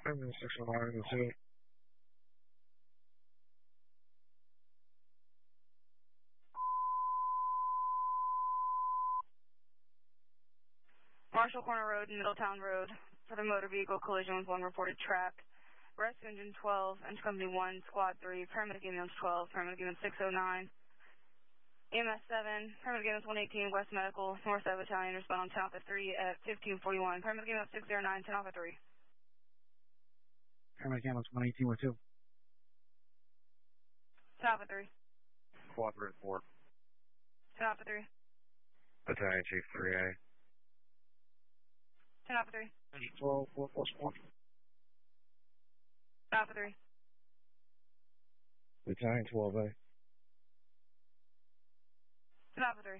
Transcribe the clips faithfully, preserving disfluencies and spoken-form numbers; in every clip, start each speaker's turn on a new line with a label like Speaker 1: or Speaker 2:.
Speaker 1: Ambulance six oh nine in the city.
Speaker 2: Marshall Corner Road and Middletown Road for the motor vehicle collision with one reported track. Rescue Engine twelve, Engine Company one, Squad three, Paramedic Ambulance twelve, Paramedic Ambulance six oh nine, E M S seven, Paramedic Ambulance one eighteen, West Medical, North Side Battalion, respond on ten Alpha three at fifteen forty-one, Paramedic Ambulance six oh nine, ten Alpha three.
Speaker 1: Paramedic Ambulance one eighteen with two.
Speaker 2: ten Alpha three.
Speaker 1: Quadrant four.
Speaker 2: ten Alpha three.
Speaker 1: Battalion Chief three A.
Speaker 2: ten Alpha three.
Speaker 1: Engine twelve, four plus one.
Speaker 2: ten Alpha three.
Speaker 1: Battalion twelve A.
Speaker 2: ten Alpha three.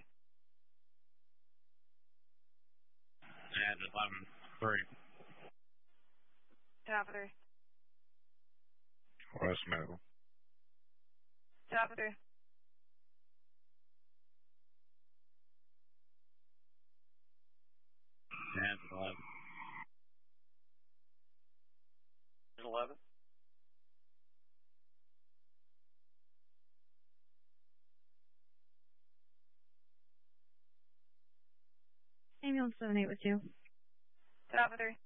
Speaker 3: And eleven three.
Speaker 2: ten Alpha three.
Speaker 1: West Medical.
Speaker 2: ten Alpha three.
Speaker 3: And eleven. eleven.
Speaker 4: Ambulance seven eight with you.
Speaker 2: ten Alpha three.